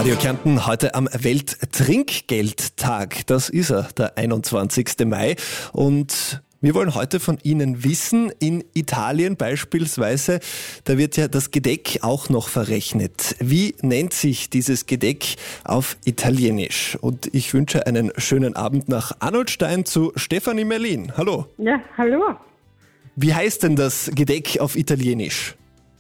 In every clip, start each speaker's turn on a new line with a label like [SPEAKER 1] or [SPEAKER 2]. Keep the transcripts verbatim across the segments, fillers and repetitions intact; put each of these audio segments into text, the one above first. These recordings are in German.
[SPEAKER 1] Radio Kärnten heute am Welttrinkgeldtag. Das ist er, der einundzwanzigsten Mai. Und wir wollen heute von Ihnen wissen, in Italien beispielsweise, da wird ja das Gedeck auch noch verrechnet. Wie nennt sich dieses Gedeck auf Italienisch? Und ich wünsche einen schönen Abend nach Arnoldstein zu Stefanie Merlin. Hallo.
[SPEAKER 2] Ja, hallo.
[SPEAKER 1] Wie heißt denn das Gedeck auf Italienisch?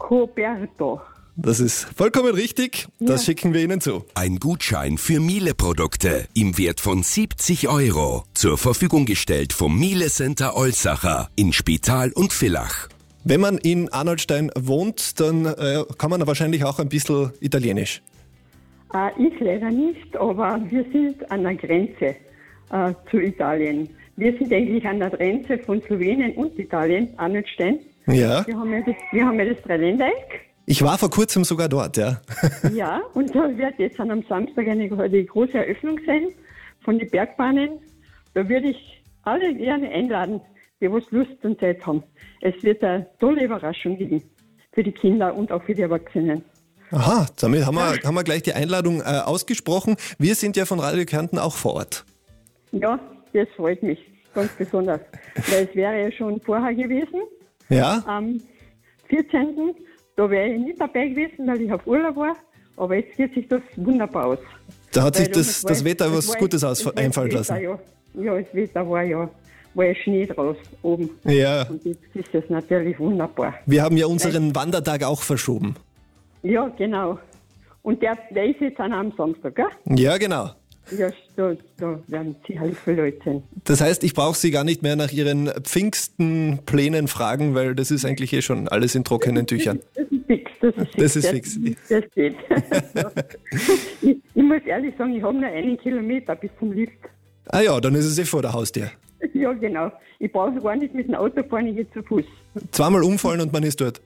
[SPEAKER 2] Coberto.
[SPEAKER 1] Das ist vollkommen richtig, das
[SPEAKER 2] Ja.
[SPEAKER 1] schicken wir Ihnen zu.
[SPEAKER 3] Ein Gutschein für Miele-Produkte im Wert von siebzig Euro. Zur Verfügung gestellt vom Miele Center Olsacher in Spital und Villach.
[SPEAKER 1] Wenn man in Arnoldstein wohnt, dann äh, kann man wahrscheinlich auch ein bisschen Italienisch.
[SPEAKER 2] Äh, ich leider nicht, aber wir sind an der Grenze äh, zu Italien. Wir sind eigentlich an der Grenze von Slowenien und Italien, Arnoldstein.
[SPEAKER 1] Ja,
[SPEAKER 2] Wir haben ja das, wir haben ja das Dreiländereck.
[SPEAKER 1] ich war vor kurzem sogar dort, ja.
[SPEAKER 2] Ja, und da wird jetzt dann am Samstag eine, eine große Eröffnung sein von den Bergbahnen. Da würde ich alle gerne einladen, die was Lust und Zeit haben. Es wird eine tolle Überraschung geben für die Kinder und auch für die Erwachsenen.
[SPEAKER 1] Aha, damit haben wir, haben wir gleich die Einladung äh, ausgesprochen. Wir sind ja von Radio Kärnten auch vor Ort.
[SPEAKER 2] Ja, das freut mich ganz besonders, weil es wäre ja schon vorher gewesen,
[SPEAKER 1] Ja,
[SPEAKER 2] am vierzehnten Da wäre ich nicht dabei gewesen, weil ich auf Urlaub war, aber jetzt geht sich das wunderbar aus.
[SPEAKER 1] da hat sich
[SPEAKER 2] Weil
[SPEAKER 1] das,
[SPEAKER 2] war-
[SPEAKER 1] das Wetter was
[SPEAKER 2] war-
[SPEAKER 1] Gutes aus,
[SPEAKER 2] es war
[SPEAKER 1] einfallen
[SPEAKER 2] das Wetter,
[SPEAKER 1] lassen.
[SPEAKER 2] Ja, ja, das Wetter war ja, war ja Schnee draus oben.
[SPEAKER 1] Ja,
[SPEAKER 2] Und jetzt ist das natürlich wunderbar.
[SPEAKER 1] wir haben ja unseren Wandertag auch verschoben.
[SPEAKER 2] Ja, genau. Und der, der ist jetzt dann am Samstag, gell?
[SPEAKER 1] Ja, genau.
[SPEAKER 2] Ja, da, da werden sicherlich viele Leute sein.
[SPEAKER 1] Das heißt, ich brauche Sie gar nicht mehr nach Ihren Pfingstenplänen fragen, weil das ist eigentlich eh schon alles in trockenen Tüchern.
[SPEAKER 2] Das ist fix, das ist fix.
[SPEAKER 1] Das ist fix.
[SPEAKER 2] Das geht. Ja. ich, ich muss ehrlich sagen, ich habe nur einen Kilometer bis zum Lift.
[SPEAKER 1] Ah ja, dann ist es eh vor der Haustür.
[SPEAKER 2] Ja, genau. Ich brauche gar nicht mit dem Auto fahren, ich gehe zu Fuß.
[SPEAKER 1] Zweimal umfallen und man ist dort.